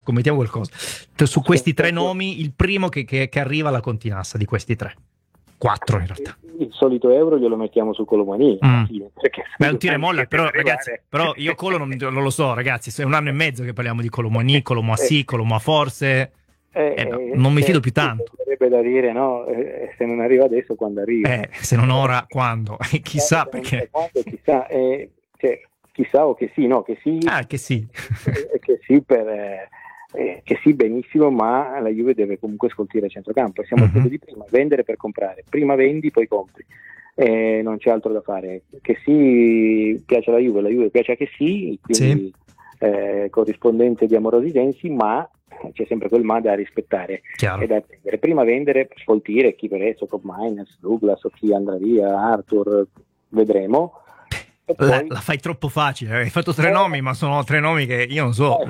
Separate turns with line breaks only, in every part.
scommettiamo qualcosa. Su questi 3 nomi, il primo che arriva alla Continassa di questi 3. 4 in realtà.
Il solito euro glielo mettiamo su Colomani.
È un tira e molla, però ragazzi, però io Colo non lo so, ragazzi, è 1 anno e mezzo che parliamo di Colomani, Colomoasì, Colomà forse. Non mi fido più tanto.
Sarebbe da dire, no? Se non arriva adesso, quando arriva?
Se non ora, quando? Chissà perché.
Quando, chissà, chissà o che sì, no? Che sì.
Che sì.
Che sì che sì, benissimo, ma la Juve deve comunque scoltire il centrocampo. Siamo al punto di prima, vendere per comprare. Prima vendi, poi compri. Non c'è altro da fare. Che sì, piace alla Juve, la Juve piace a che sì, quindi corrispondente di amorosi sensi, ma c'è sempre quel ma da rispettare e da attendere. Prima vendere, sfoltire chi per esso, Cobb Miners, Douglas o chi andrà via, Arthur, vedremo.
Poi, la fai troppo facile, hai fatto 3 nomi, ma sono 3 nomi che io non so.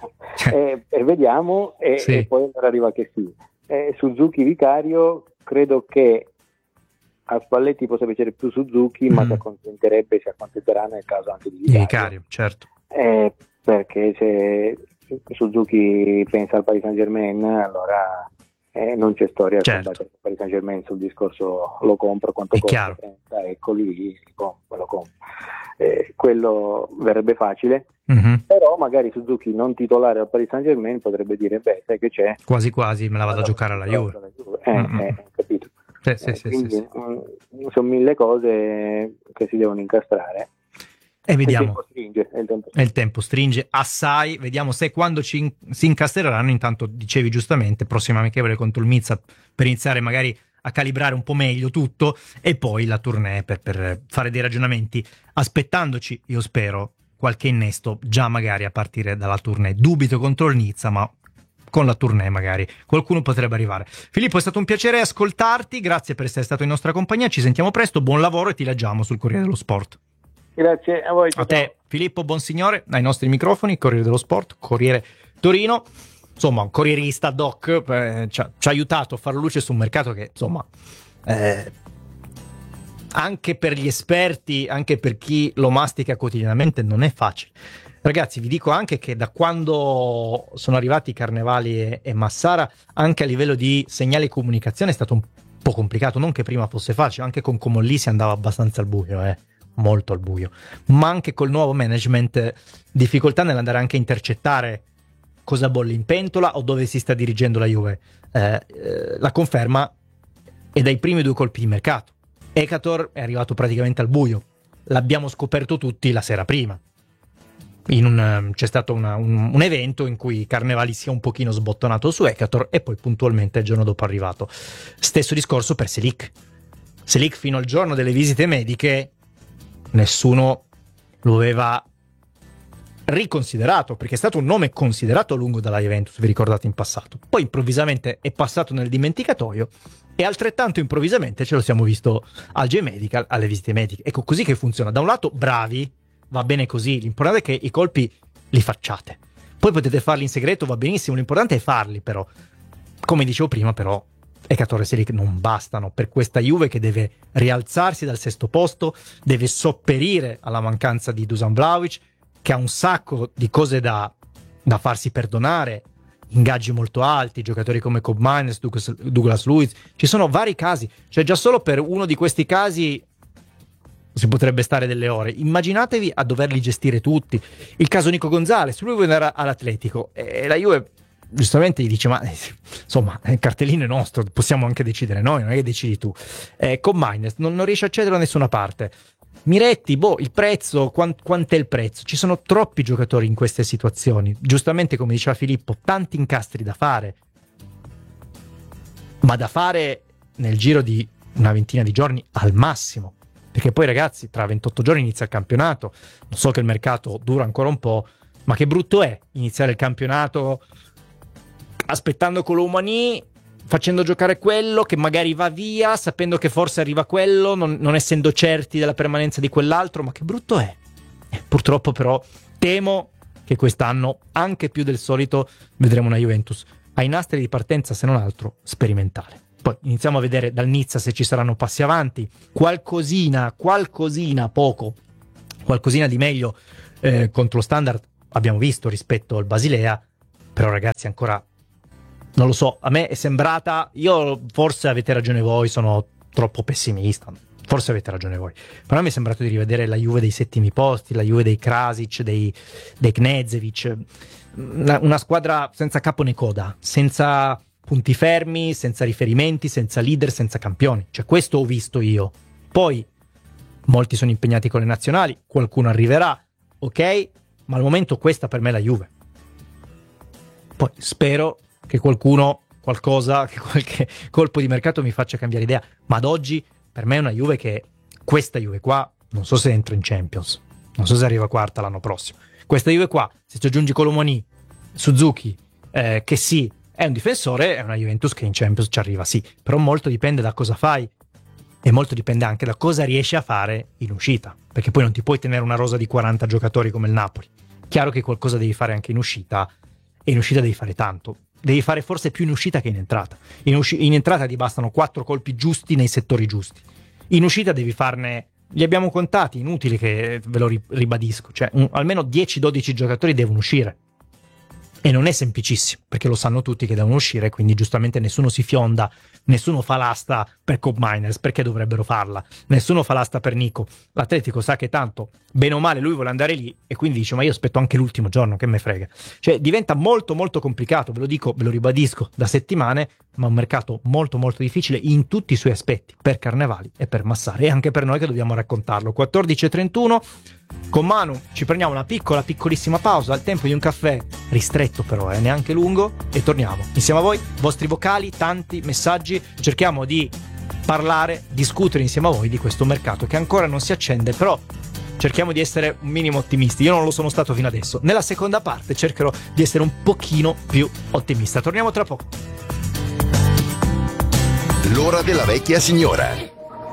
Vediamo e poi arriva che sì. Suzuki Vicario, credo che a Spalletti possa piacere più Suzuki, ma si accontenterà nel caso anche di Vicario,
certo.
Perché se Suzuki pensa al Paris Saint-Germain, allora non c'è storia a combattere il Paris Saint-Germain sul discorso lo compro, quanto costa, 30, eccoli, lo compro. Quello verrebbe facile, però magari Suzuki non titolare al Paris Saint-Germain potrebbe dire, sai che c'è?
Quasi me la vado a giocare alla Juve.
Capito?
Quindi
sono 1000 cose che si devono incastrare.
E vediamo.
Il
tempo stringe assai. Vediamo se quando si incastreranno. Intanto dicevi giustamente, prossima amichevole contro il Nizza per iniziare magari a calibrare un po' meglio tutto, e poi la tournée per fare dei ragionamenti, aspettandoci, io spero, qualche innesto già magari a partire dalla tournée. Dubito contro il Nizza, ma con la tournée magari qualcuno potrebbe arrivare. Filippo, è stato un piacere ascoltarti, grazie per essere stato in nostra compagnia, ci sentiamo presto, buon lavoro e ti leggiamo sul Corriere dello Sport.
Grazie a voi.
A te Filippo Bonsignore, ai nostri microfoni, Corriere dello Sport, Corriere Torino, insomma un corrierista doc, ci ha aiutato a fare luce su un mercato che insomma anche per gli esperti, anche per chi lo mastica quotidianamente non è facile. Ragazzi, vi dico anche che da quando sono arrivati Carnevali e Massara, anche a livello di segnali e comunicazione è stato un po' complicato, non che prima fosse facile, anche con Comolli si andava abbastanza al buio, molto al buio, ma anche col nuovo management difficoltà nell'andare anche a intercettare cosa bolle in pentola o dove si sta dirigendo la Juve. La conferma è dai primi 2 colpi di mercato. Ekator è arrivato praticamente al buio, l'abbiamo scoperto tutti la sera prima. C'è stato un evento in cui Carnevali si è un pochino sbottonato su Ekator e poi puntualmente il giorno dopo è arrivato. Stesso discorso per Selic fino al giorno delle visite mediche nessuno lo aveva riconsiderato, perché è stato un nome considerato a lungo dalla Juventus, vi ricordate in passato, poi improvvisamente è passato nel dimenticatoio e altrettanto improvvisamente ce lo siamo visto al J-Medical, alle visite mediche. Ecco, così che funziona. Da un lato bravi, va bene così, l'importante è che i colpi li facciate, poi potete farli in segreto, va benissimo, l'importante è farli. Però come dicevo prima, però Ekator e Selic non bastano per questa Juve che deve rialzarsi dal 6º posto, deve sopperire alla mancanza di Dusan Vlahovic, che ha un sacco di cose da farsi perdonare, ingaggi molto alti, giocatori come Cobb Miners, Douglas Luiz, ci sono vari casi, cioè già solo per uno di questi casi si potrebbe stare delle ore. Immaginatevi a doverli gestire tutti. Il caso Nico Gonzalez, lui vuole andare all'Atletico e la Juve giustamente gli dice, ma insomma il cartellino è nostro, possiamo anche decidere noi, non è che decidi tu. Cobb Miners non riesce a accedere da nessuna parte. Miretti, il prezzo, quant'è il prezzo? Ci sono troppi giocatori in queste situazioni. Giustamente, come diceva Filippo, tanti incastri da fare, ma da fare nel giro di una ventina di giorni al massimo. Perché poi, ragazzi, tra 28 giorni inizia il campionato. Non so che il mercato dura ancora un po', ma che brutto è iniziare il campionato aspettando Colomani, facendo giocare quello che magari va via, sapendo che forse arriva quello, non essendo certi della permanenza di quell'altro, ma che brutto è. Purtroppo però temo che quest'anno, anche più del solito, vedremo una Juventus ai nastri di partenza, se non altro, sperimentale. Poi iniziamo a vedere dal Nizza se ci saranno passi avanti, qualcosina di meglio contro lo Standard abbiamo visto rispetto al Basilea, però ragazzi ancora non lo so, a me è sembrata, io forse avete ragione voi, sono troppo pessimista, forse avete ragione voi, però a me è sembrato di rivedere la Juve dei settimi posti, la Juve dei Krasic, dei Knežević, una squadra senza capo né coda, senza punti fermi, senza riferimenti, senza leader, senza campioni, cioè questo ho visto io. Poi molti sono impegnati con le nazionali, qualcuno arriverà, ok, ma al momento questa per me è la Juve. Poi spero che qualcuno, qualcosa, che qualche colpo di mercato mi faccia cambiare idea, ma ad oggi per me è una Juve che, questa Juve qua, non so se entra in Champions, non so se arriva quarta l'anno prossimo, questa Juve qua, se ci aggiungi Colomoni, Suzuki, che sì, è un difensore, è una Juventus che in Champions ci arriva, sì, però molto dipende da cosa fai e molto dipende anche da cosa riesci a fare in uscita, perché poi non ti puoi tenere una rosa di 40 giocatori come il Napoli. Chiaro che qualcosa devi fare anche in uscita, e in uscita devi fare tanto, devi fare forse più in uscita che in entrata. In entrata ti bastano 4 colpi giusti nei settori giusti, in uscita devi farne, li abbiamo contati, inutile che ve lo ribadisco, cioè almeno 10-12 giocatori devono uscire. E non è semplicissimo, perché lo sanno tutti che devono uscire, quindi giustamente nessuno si fionda, nessuno fa l'asta per Kob Miners, perché dovrebbero farla, nessuno fa l'asta per Nico. L'Atletico sa che tanto, bene o male, lui vuole andare lì, e quindi dice, ma io aspetto anche l'ultimo giorno, che me frega. Cioè diventa molto molto complicato, ve lo dico, ve lo ribadisco, da settimane, ma un mercato molto molto difficile in tutti i suoi aspetti, per Carnevali e per Massari, e anche per noi che dobbiamo raccontarlo. 14:31, con Manu ci prendiamo una piccolissima pausa, al tempo di un caffè, ristretto però, neanche lungo, e torniamo insieme a voi, vostri vocali, tanti messaggi, cerchiamo di parlare, discutere insieme a voi di questo mercato che ancora non si accende, però cerchiamo di essere un minimo ottimisti. Io non lo sono stato fino adesso, nella seconda parte cercherò di essere un pochino più ottimista. Torniamo tra poco.
L'ora della vecchia signora.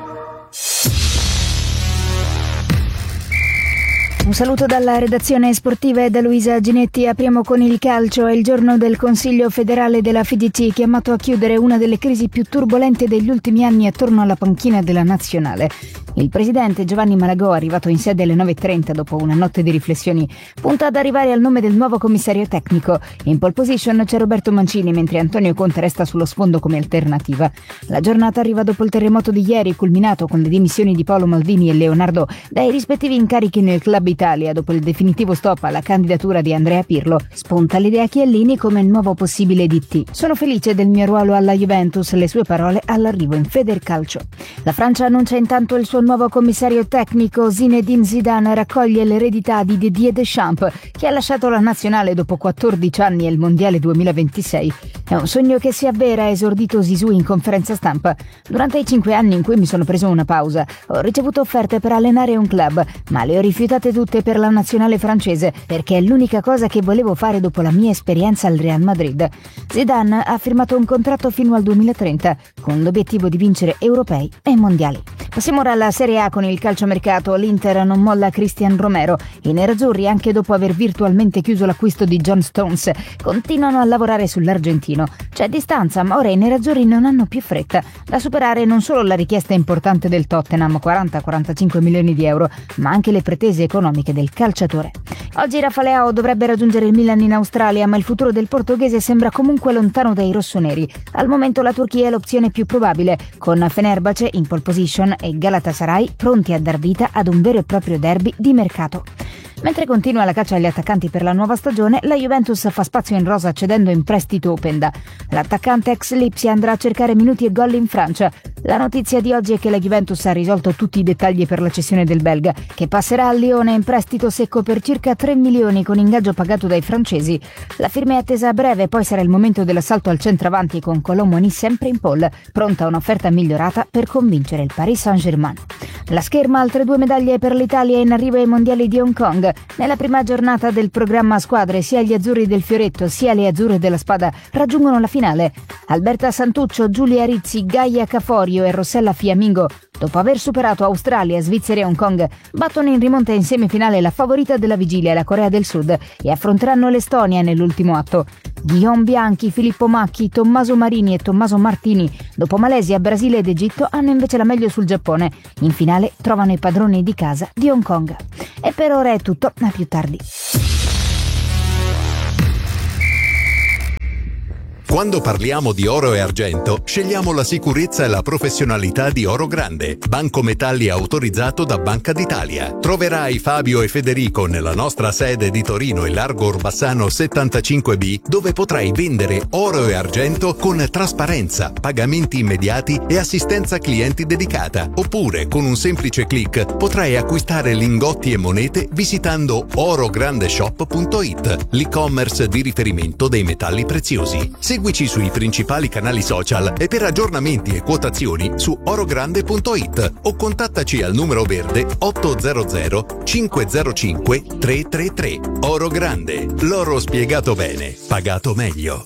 Un saluto dalla redazione sportiva e da Luisa Ginetti. Apriamo con il calcio. È il giorno del Consiglio federale della FIGC, chiamato a chiudere una delle crisi più turbolente degli ultimi anni attorno alla panchina della nazionale. Il presidente Giovanni Malagò, arrivato in sede alle 9:30 dopo una notte di riflessioni, punta ad arrivare al nome del nuovo commissario tecnico. In pole position c'è Roberto Mancini, mentre Antonio Conte resta sullo sfondo come alternativa. La giornata arriva dopo il terremoto di ieri, culminato con le dimissioni di Paolo Maldini e Leonardo dai rispettivi incarichi nel Club Italia. Dopo il definitivo stop alla candidatura di Andrea Pirlo, spunta l'idea Chiellini come il nuovo possibile DT. Sono felice del mio ruolo alla Juventus, le sue parole all'arrivo in Federcalcio. La Francia annuncia intanto il suo nuovo commissario tecnico. Zinedine Zidane raccoglie l'eredità di Didier Deschamps, che ha lasciato la nazionale dopo 14 anni e il mondiale 2026. È un sogno che si avvera, ha esordito Zizou in conferenza stampa. Durante i 5 anni in cui mi sono preso una pausa, ho ricevuto offerte per allenare un club, ma le ho rifiutate tutte per la nazionale francese, perché è l'unica cosa che volevo fare dopo la mia esperienza al Real Madrid. Zidane ha firmato un contratto fino al 2030, con l'obiettivo di vincere europei e mondiali. Passiamo ora alla Serie A con il calciomercato. L'Inter non molla Christian Romero. I nerazzurri, anche dopo aver virtualmente chiuso l'acquisto di John Stones, continuano a lavorare sull'argentino. C'è distanza, ma ora i nerazzurri non hanno più fretta. Da superare non solo la richiesta importante del Tottenham, 40-45 milioni di euro, ma anche le pretese economiche del calciatore. Oggi Rafaleao dovrebbe raggiungere il Milan in Australia, ma il futuro del portoghese sembra comunque lontano dai rossoneri. Al momento la Turchia è l'opzione più probabile, con Fenerbahce in pole position e Galatasaray pronti a dar vita ad un vero e proprio derby di mercato. Mentre continua la caccia agli attaccanti per la nuova stagione, la Juventus fa spazio in rosa cedendo in prestito Openda. L'attaccante ex Lipsia andrà a cercare minuti e gol in Francia. La notizia di oggi è che la Juventus ha risolto tutti i dettagli per la cessione del belga, che passerà al Lione in prestito secco per circa 3 milioni con ingaggio pagato dai francesi. La firma è attesa a breve, poi sarà il momento dell'assalto al centravanti con Colomoni sempre in pole, pronta a un'offerta migliorata per convincere il Paris Saint-Germain. La scherma, altre 2 medaglie per l'Italia in arrivo ai mondiali di Hong Kong. Nella prima giornata del programma a squadre, sia gli azzurri del Fioretto sia le azzurre della Spada raggiungono la finale. Alberta Santuccio, Giulia Rizzi, Gaia Caforio e Rossella Fiammingo, dopo aver superato Australia, Svizzera e Hong Kong, battono in rimonta in semifinale la favorita della vigilia, la Corea del Sud, e affronteranno l'Estonia nell'ultimo atto. Guillaume Bianchi, Filippo Macchi, Tommaso Marini e Tommaso Martini, dopo Malesia, Brasile ed Egitto, hanno invece la meglio sul Giappone. In finale trovano i padroni di casa di Hong Kong. E per ora è tutto, a più tardi.
Quando parliamo di oro e argento, scegliamo la sicurezza e la professionalità di Oro Grande, banco metalli autorizzato da Banca d'Italia. Troverai Fabio e Federico nella nostra sede di Torino e Largo Orbassano 75B, dove potrai vendere oro e argento con trasparenza, pagamenti immediati e assistenza clienti dedicata. Oppure, con un semplice click, potrai acquistare lingotti e monete visitando orograndeshop.it, l'e-commerce di riferimento dei metalli preziosi. Seguici sui principali canali social e per aggiornamenti e quotazioni su orogrande.it o contattaci al numero verde 800 505 333. Oro Grande, l'oro spiegato bene, pagato meglio.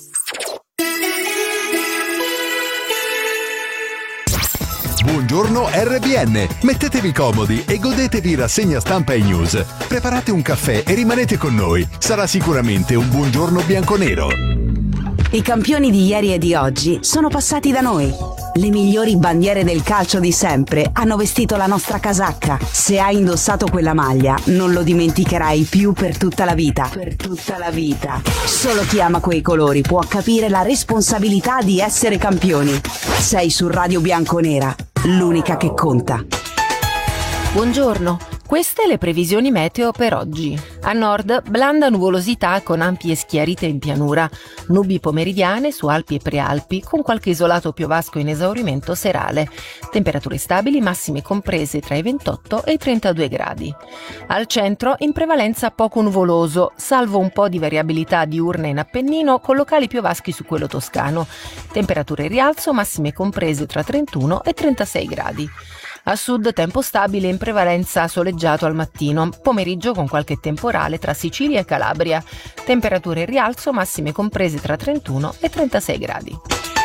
Buongiorno RBN, mettetevi comodi e godetevi rassegna stampa e news. Preparate un caffè e rimanete con noi, sarà sicuramente un buongiorno bianconero.
I campioni di ieri e di oggi sono passati da noi. Le migliori bandiere del calcio di sempre hanno vestito la nostra casacca. Se hai indossato quella maglia, non lo dimenticherai più per tutta la vita. Per tutta la vita. Solo chi ama quei colori può capire la responsabilità di essere campioni. Sei su Radio Bianconera, l'unica che conta.
Buongiorno, queste le previsioni meteo per oggi. A nord, blanda nuvolosità con ampie schiarite in pianura, nubi pomeridiane su Alpi e Prealpi con qualche isolato piovasco in esaurimento serale. Temperature stabili, massime comprese tra i 28 e i 32 gradi. Al centro, in prevalenza poco nuvoloso, salvo un po' di variabilità diurna in Appennino con locali piovaschi su quello toscano. Temperature in rialzo, massime comprese tra 31 e 36 gradi. A sud tempo stabile in prevalenza soleggiato al mattino, pomeriggio con qualche temporale tra Sicilia e Calabria. Temperature in rialzo, massime comprese tra 31 e 36 gradi.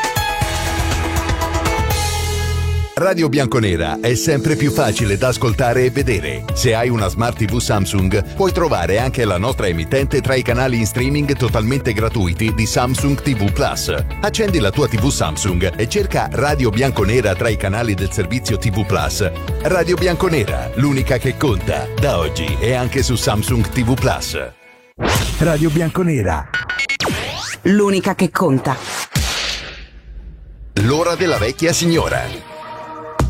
Radio Bianconera è sempre più facile da ascoltare e vedere. Se hai una Smart TV Samsung, puoi trovare anche la nostra emittente tra i canali in streaming totalmente gratuiti di Samsung TV Plus. Accendi la tua TV Samsung e cerca Radio Bianconera tra i canali del servizio TV Plus. Radio Bianconera, l'unica che conta, da oggi e anche su Samsung TV Plus.
Radio Bianconera,
l'unica che conta.
L'ora della vecchia signora.